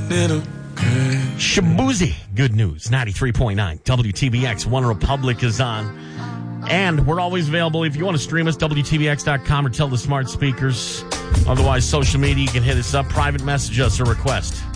little girl. Shabuzi. Good news. 93.9 WTBX. One Republic is on. And we're always available. If you want to stream us, WTBX.com or tell the smart speakers. Otherwise, social media, you can hit us up, private message us, or request.